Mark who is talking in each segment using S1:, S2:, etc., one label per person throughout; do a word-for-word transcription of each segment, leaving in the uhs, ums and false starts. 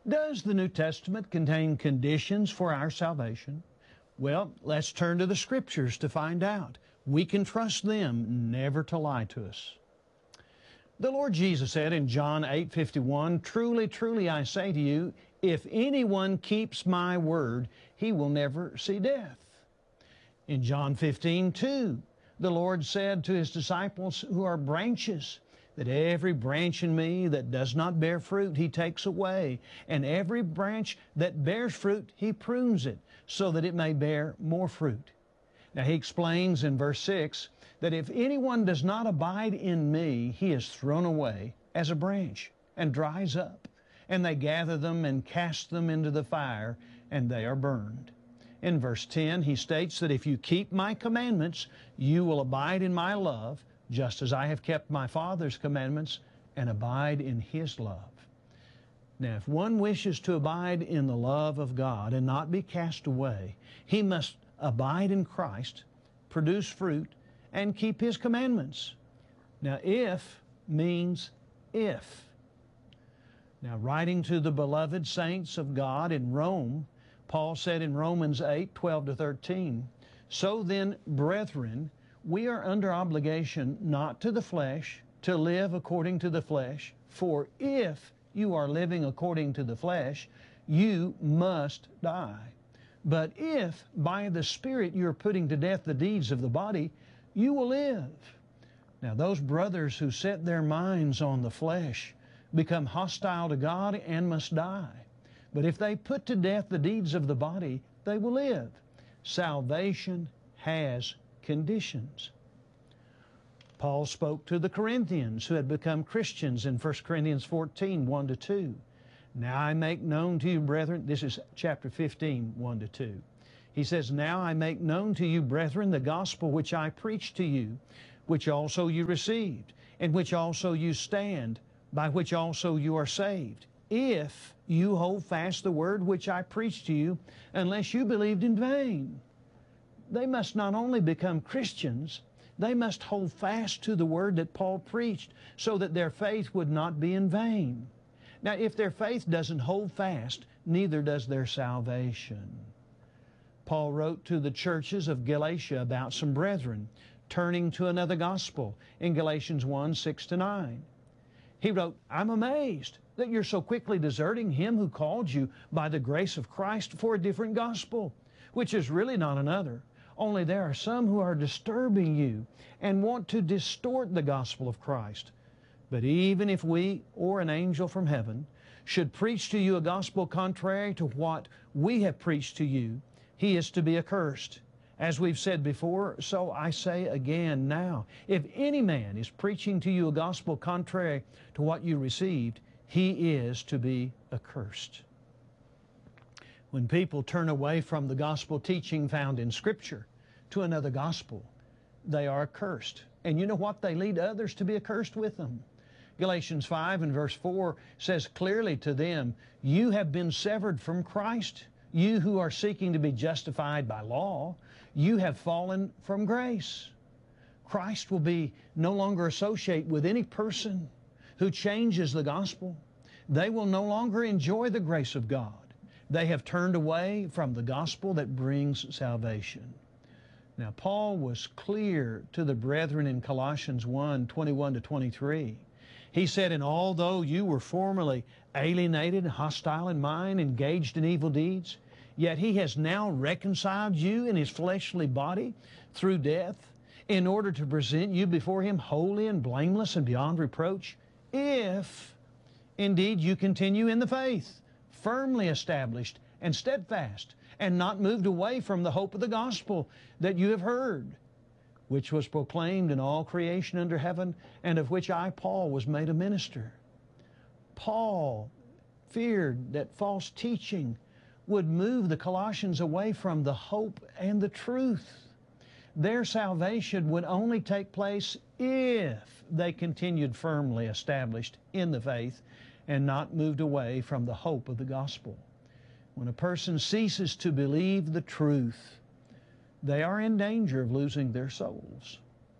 S1: Does the New Testament contain conditions for our salvation? Well, let's turn to the Scriptures to find out. We can trust them never to lie to us. The Lord Jesus said in John eight fifty-one, "Truly, truly, I say to you, if anyone keeps my word, he will never see death." In John fifteen two, the Lord said to His disciples who are branches, that every branch in me that does not bear fruit, He takes away, and every branch that bears fruit, He prunes it, so that it may bear more fruit. Now He explains in verse six that if anyone does not abide in me, he is thrown away as a branch and dries up, and they gather them and cast them into the fire, and they are burned. In verse ten, He states that if you keep my commandments, you will abide in my love, just as I have kept my Father's commandments and abide in His love. Now, if one wishes to abide in the love of God and not be cast away, he must abide in Christ, produce fruit, and keep His commandments. Now, if means if. Now, writing to the beloved saints of God in Rome, Paul said in Romans eight twelve to thirteen, "So then, brethren, we are under obligation not to the flesh, to live according to the flesh. For if you are living according to the flesh, you must die. But if by the Spirit you are putting to death the deeds of the body, you will live." Now those brothers who set their minds on the flesh become hostile to God and must die. But if they put to death the deeds of the body, they will live. Salvation has conditions. Paul spoke to the Corinthians who had become Christians in First Corinthians fourteen, one to two. "Now I make known to you, brethren," this is chapter fifteen, one to two. He says, "Now I make known to you, brethren, the gospel which I preached to you, which also you received, in which also you stand, by which also you are saved, if you hold fast the word which I preached to you, unless you believed in vain." They must not only become Christians, they must hold fast to the word that Paul preached so that their faith would not be in vain. Now, if their faith doesn't hold fast, neither does their salvation. Paul wrote to the churches of Galatia about some brethren turning to another gospel in Galatians one, six to nine. He wrote, "I'm amazed that you're so quickly deserting Him who called you by the grace of Christ for a different gospel, which is really not another. Only there are some who are disturbing you and want to distort the gospel of Christ. But even if we or an angel from heaven should preach to you a gospel contrary to what we have preached to you, he is to be accursed. As we've said before, so I say again now, if any man is preaching to you a gospel contrary to what you received, he is to be accursed." When people turn away from the gospel teaching found in Scripture to another gospel, they are accursed. And you know what? They lead others to be accursed with them. Galatians five and verse four says clearly to them, "You have been severed from Christ. You who are seeking to be justified by law, you have fallen from grace." Christ will be no longer associate with any person who changes the gospel. They will no longer enjoy the grace of God. They have turned away from the gospel that brings salvation. Now, Paul was clear to the brethren in Colossians one, twenty-one to twenty-three. He said, "And although you were formerly alienated, hostile in mind, engaged in evil deeds, yet He has now reconciled you in His fleshly body through death, in order to present you before Him holy and blameless and beyond reproach, if indeed you continue in the faith, firmly established and steadfast, and not moved away from the hope of the gospel that you have heard, which was proclaimed in all creation under heaven, and of which I, Paul, was made a minister." Paul feared that false teaching would move the Colossians away from the hope and the truth. Their salvation would only take place if they continued firmly established in the faith and not moved away from the hope of the gospel. When a person ceases to believe the truth, they are in danger of losing their souls.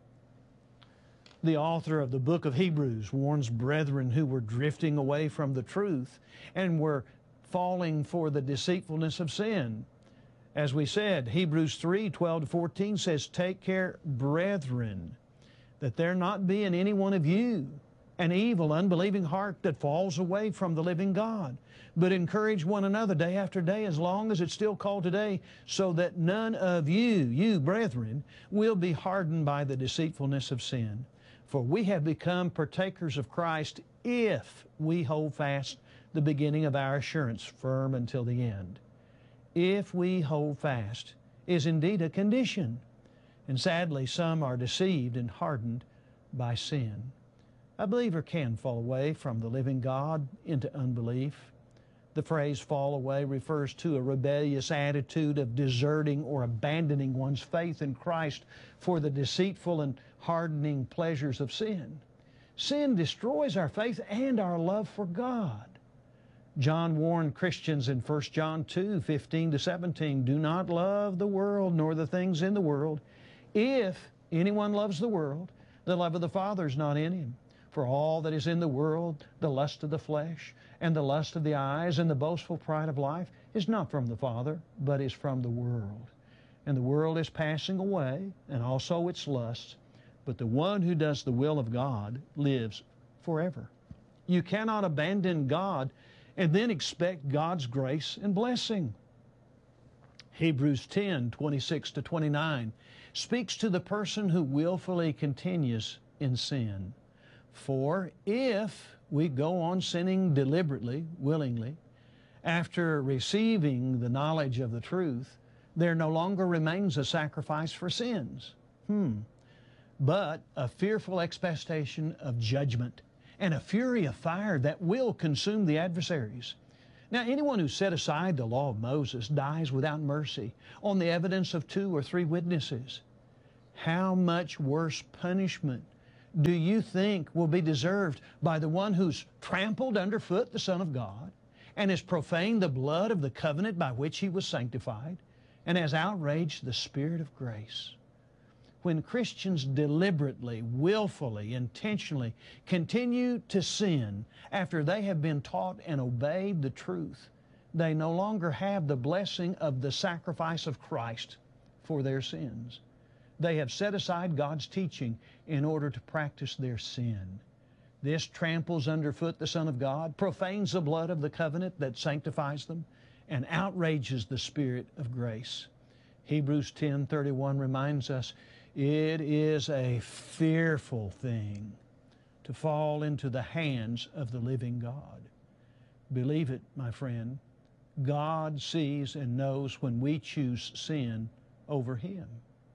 S1: The author of the book of Hebrews warns brethren who were drifting away from the truth and were falling for the deceitfulness of sin. As we said, Hebrews three, twelve to fourteen says, "Take care, brethren, that there not be in any one of you an evil, unbelieving heart that falls away from the living God. But encourage one another day after day, as long as it's still called today, so that none of you, you brethren, will be hardened by the deceitfulness of sin. For we have become partakers of Christ if we hold fast the beginning of our assurance firm until the end." If we hold fast is indeed a condition. And sadly, some are deceived and hardened by sin. A believer can fall away from the living God into unbelief. The phrase fall away refers to a rebellious attitude of deserting or abandoning one's faith in Christ for the deceitful and hardening pleasures of sin. Sin destroys our faith and our love for God. John warned Christians in First John two, fifteen to seventeen, "Do not love the world nor the things in the world. If anyone loves the world, the love of the Father is not in him. For all that is in the world, the lust of the flesh, and the lust of the eyes, and the boastful pride of life, is not from the Father, but is from the world. And the world is passing away, and also its lusts, but the one who does the will of God lives forever." You cannot abandon God and then expect God's grace and blessing. Hebrews ten, twenty-six to twenty-nine speaks to the person who willfully continues in sin. "For if we go on sinning deliberately, willingly, after receiving the knowledge of the truth, there no longer remains a sacrifice for sins, hmm, but a fearful expectation of judgment and a fury of fire that will consume the adversaries. Now, anyone who set aside the law of Moses dies without mercy on the evidence of two or three witnesses. How much worse punishment do you think will be deserved by the one who's trampled underfoot the Son of God and has profaned the blood of the covenant by which he was sanctified and has outraged the Spirit of grace?" When Christians deliberately, willfully, intentionally continue to sin after they have been taught and obeyed the truth, they no longer have the blessing of the sacrifice of Christ for their sins. They have set aside God's teaching in order to practice their sin. This tramples underfoot the Son of God, profanes the blood of the covenant that sanctifies them, and outrages the Spirit of grace. Hebrews ten thirty-one reminds us, "It is a fearful thing to fall into the hands of the living God." Believe it, my friend. God sees and knows when we choose sin over Him.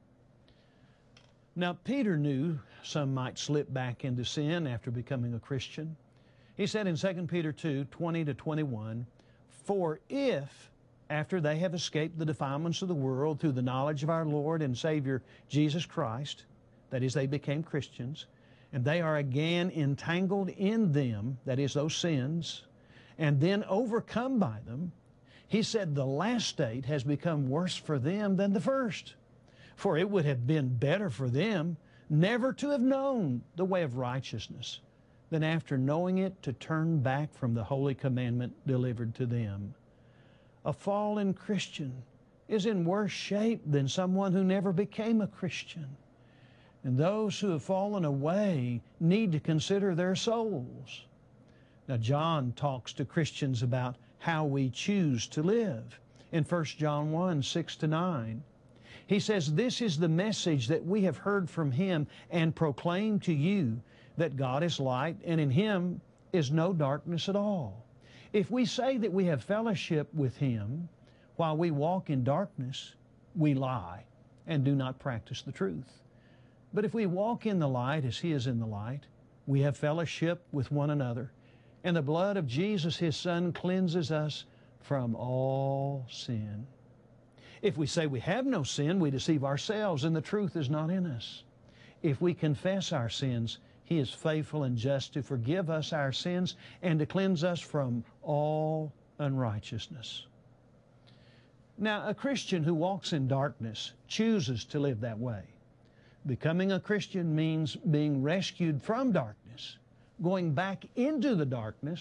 S1: Now, Peter knew some might slip back into sin after becoming a Christian. He said in Second Peter two, twenty to twenty-one, "For if, after they have escaped the defilements of the world through the knowledge of our Lord and Savior Jesus Christ," that is, they became Christians, "and they are again entangled in them," that is, those sins, "and then overcome by them," he said the last state has become worse for them than the first. For it would have been better for them never to have known the way of righteousness than after knowing it to turn back from the holy commandment delivered to them. A fallen Christian is in worse shape than someone who never became a Christian. And those who have fallen away need to consider their souls. Now, John talks to Christians about how we choose to live in First John one, six to nine. He says, "This is the message that we have heard from Him and proclaim to you, that God is light, and in Him is no darkness at all. If we say that we have fellowship with Him while we walk in darkness, we lie and do not practice the truth. But if we walk in the light as He is in the light, we have fellowship with one another, and the blood of Jesus, His Son, cleanses us from all sin. If we say we have no sin, we deceive ourselves, and the truth is not in us. If we confess our sins, He is faithful and just to forgive us our sins and to cleanse us from all unrighteousness." Now, a Christian who walks in darkness chooses to live that way. Becoming a Christian means being rescued from darkness, going back into the darkness,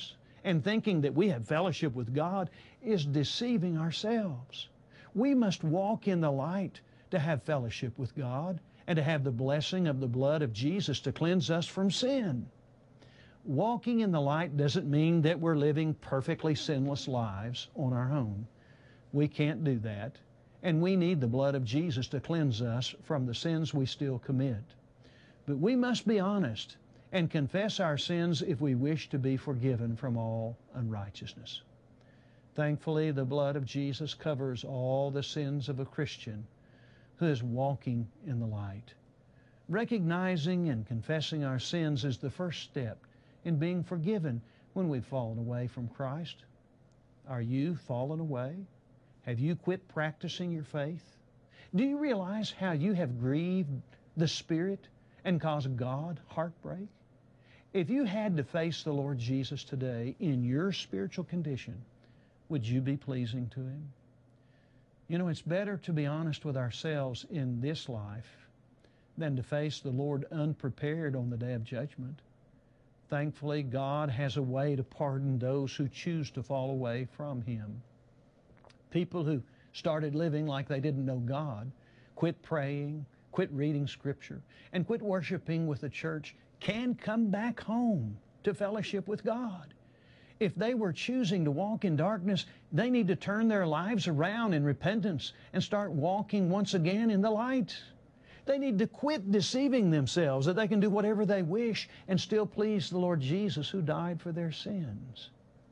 S1: and thinking that we have fellowship with God is deceiving ourselves. We must walk in the light to have fellowship with God and to have the blessing of the blood of Jesus to cleanse us from sin. Walking in the light doesn't mean that we're living perfectly sinless lives on our own. We can't do that, and we need the blood of Jesus to cleanse us from the sins we still commit. But we must be honest and confess our sins if we wish to be forgiven from all unrighteousness. Thankfully, the blood of Jesus covers all the sins of a Christian who is walking in the light. Recognizing and confessing our sins is the first step in being forgiven when we've fallen away from Christ. Are you fallen away? Have you quit practicing your faith? Do you realize how you have grieved the Spirit and caused God heartbreak? If you had to face the Lord Jesus today in your spiritual condition, would you be pleasing to Him? You know, it's better to be honest with ourselves in this life than to face the Lord unprepared on the day of judgment. Thankfully, God has a way to pardon those who choose to fall away from Him. People who started living like they didn't know God, quit praying, quit reading Scripture, and quit worshiping with the church can come back home to fellowship with God. If they were choosing to walk in darkness, they need to turn their lives around in repentance and start walking once again in the light. They need to quit deceiving themselves that they can do whatever they wish and still please the Lord Jesus who died for their sins.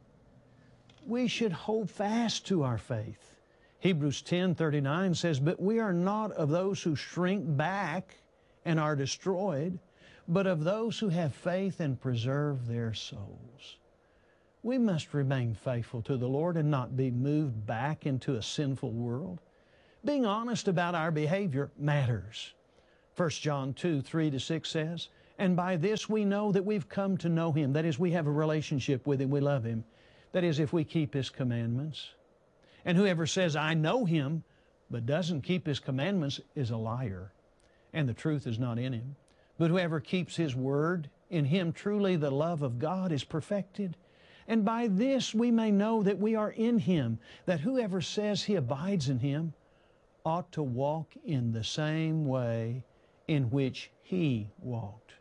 S1: We should hold fast to our faith. Hebrews ten thirty-nine says, "But we are not of those who shrink back and are destroyed, but of those who have faith and preserve their souls." We must remain faithful to the Lord and not be moved back into a sinful world. Being honest about our behavior matters. First John two, three to six says, "And by this we know that we've come to know Him." That is, we have a relationship with Him, we love Him. That is, if we keep His commandments. And whoever says, "I know Him," but doesn't keep His commandments is a liar, and the truth is not in him. But whoever keeps His word, in him truly the love of God is perfected. And by this we may know that we are in Him, that whoever says he abides in Him ought to walk in the same way in which He walked.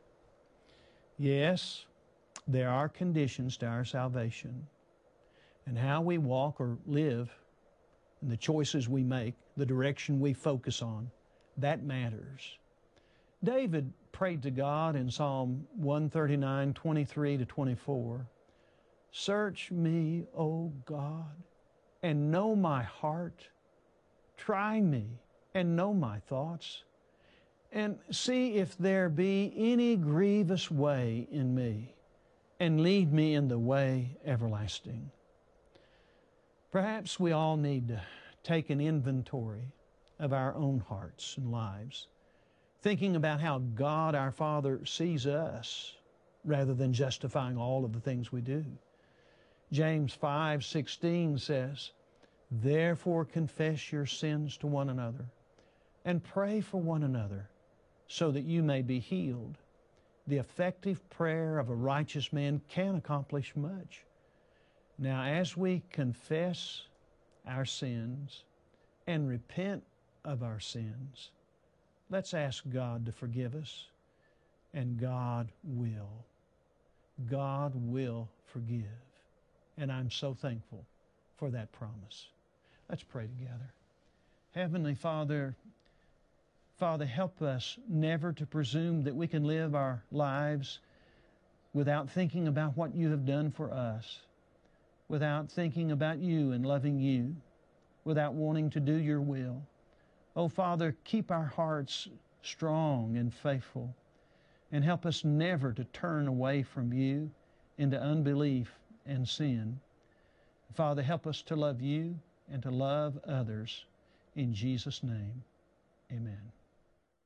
S1: Yes, there are conditions to our salvation, and how we walk or live, and the choices we make, the direction we focus on, that matters. David prayed to God in Psalm one thirty-nine, twenty-three to twenty-four, "Search me, O God, and know my heart. Try me and know my thoughts, and see if there be any grievous way in me, and lead me in the way everlasting." Perhaps we all need to take an inventory of our own hearts and lives, thinking about how God our Father sees us rather than justifying all of the things we do. James five sixteen says, "Therefore confess your sins to one another and pray for one another so that you may be healed. The effective prayer of a righteous man can accomplish much." Now, as we confess our sins and repent of our sins, let's ask God to forgive us, and God will. God will forgive. And I'm so thankful for that promise. Let's pray together. Heavenly Father, Father, help us never to presume that we can live our lives without thinking about what You have done for us, without thinking about You and loving You, without wanting to do Your will. Oh, Father, keep our hearts strong and faithful, and help us never to turn away from You into unbelief and sin. Father, help us to love You and to love others. In Jesus' name, amen.